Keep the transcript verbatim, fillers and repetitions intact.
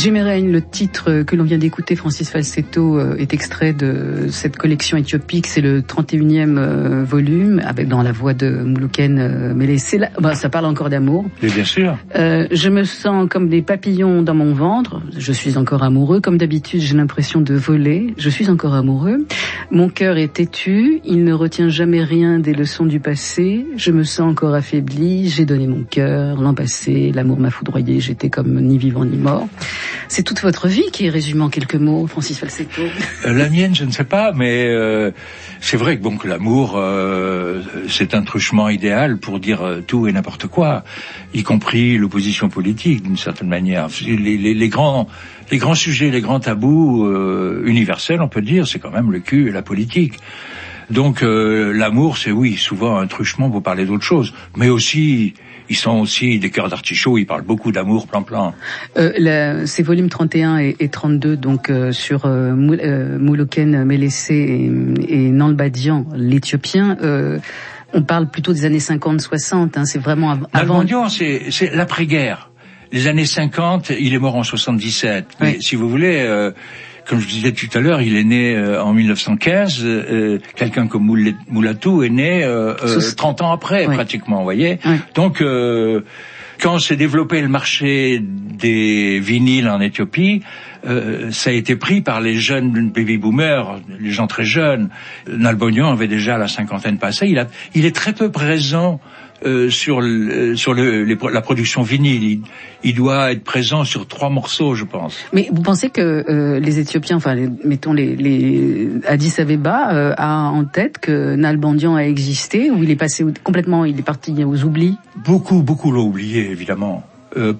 Djemeraigne, le titre que l'on vient d'écouter, Francis Falsetto, est extrait de cette collection éthiopique. C'est le trente et unième euh, volume, avec dans la voix de Moulouken euh, Melessé. Bah, ça parle encore d'amour. Et bien sûr. Euh, je me sens comme des papillons dans mon ventre. Je suis encore amoureux. Comme d'habitude, j'ai l'impression de voler. Je suis encore amoureux. Mon cœur est têtu. Il ne retient jamais rien des leçons du passé. Je me sens encore affaibli. J'ai donné mon cœur. L'an passé, l'amour m'a foudroyé. J'étais comme ni vivant ni mort. C'est toute votre vie qui est résumée en quelques mots, Francis Falsetto. Euh, la mienne, je ne sais pas, mais euh, c'est vrai que bon que l'amour, euh, c'est un truchement idéal pour dire euh, tout et n'importe quoi, y compris l'opposition politique d'une certaine manière. Les, les, les grands, les grands sujets, les grands tabous euh, universels, on peut dire, c'est quand même le cul et la politique. Donc euh, l'amour, c'est oui, souvent un truchement pour parler d'autre chose, mais aussi, ils sont aussi des cœurs d'artichaut, ils parlent beaucoup d'amour, plan-plan. Euh, la, ces volumes trente et un et, et trente-deux, donc euh, sur euh, Moul, euh, Moulouken Melessé et, et Nalbandian, l'Éthiopien, euh, on parle plutôt des années cinquante soixante, hein, c'est vraiment av- avant... Nalbandian, c'est, c'est l'après-guerre. Les années cinquante, il est mort en soixante-dix-sept. Oui. Mais si vous voulez... Euh, Comme je disais tout à l'heure, il est né euh, en mille neuf cent quinze. Euh, quelqu'un comme Moul- Moulatou est né euh, euh, trente ans après, oui. pratiquement, vous voyez. Oui. Donc, euh, quand s'est développé le marché des vinyles en Éthiopie, euh, ça a été pris par les jeunes baby-boomers, les gens très jeunes. Nalbandian avait déjà la cinquantaine passée. Il, a, il est très peu présent Euh, sur le, sur le, les, la production vinyle. Il, il doit être présent sur trois morceaux, je pense. Mais vous pensez que euh, les Éthiopiens, enfin, les, mettons les, les Addis Abeba euh, a en tête que Nalbandian a existé, ou il est passé complètement, il est parti aux oublis? Beaucoup, beaucoup l'ont oublié, évidemment. Euh,